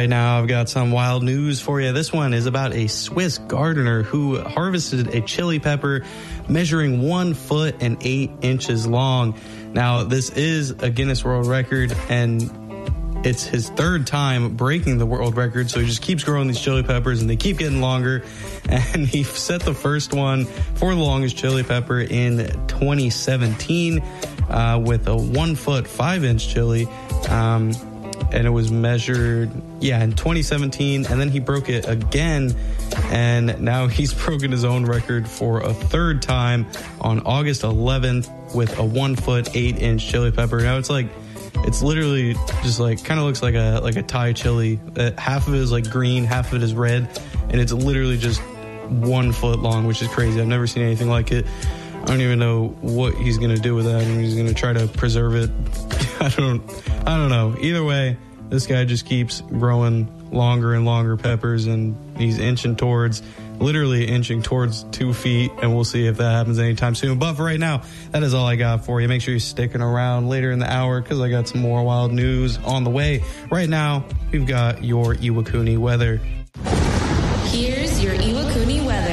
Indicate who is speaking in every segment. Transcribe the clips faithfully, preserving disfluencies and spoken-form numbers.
Speaker 1: right now, I've got some wild news for you. This one is about a Swiss gardener who harvested a chili pepper measuring one foot and eight inches long. Now, this is a Guinness World Record, and it's his third time breaking the world record, so he just keeps growing these chili peppers, and they keep getting longer. And he set the first one for the longest chili pepper in twenty seventeen uh, with a one foot, five inch chili. Um, and it was measured, yeah, in twenty seventeen, and then he broke it again, and now he's broken his own record for a third time on August eleventh with a one foot, eight inch chili pepper. Now it's like, it's literally just like, kind of looks like a like a Thai chili. Uh, half of it is like green, half of it is red, and it's literally just one foot long, which is crazy. I've never seen anything like it. I don't even know what he's going to do with that. I mean, he's going to try to preserve it. I don't, I don't know. Either way, this guy just keeps growing longer and longer peppers, and he's inching towards, literally inching towards two feet, and we'll see if that happens anytime soon. But for right now, that is all I got for you. Make sure you're sticking around later in the hour, because I got some more wild news on the way. Right now, we've got your Iwakuni weather.
Speaker 2: Here's your Iwakuni weather.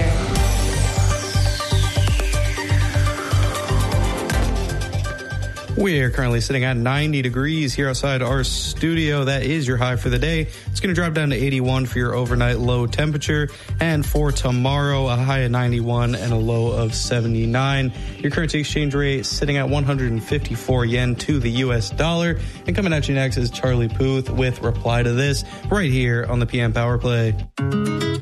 Speaker 1: We're currently sitting at ninety degrees here outside our studio. That is your high for the day. It's going to drop down to eighty-one for your overnight low temperature. And for tomorrow, a high of ninety-one and a low of seventy-nine. Your currency exchange rate sitting at one hundred fifty-four yen to the U S dollar. And coming at you next is Charlie Puth with Reply to This right here on the P M Power Play.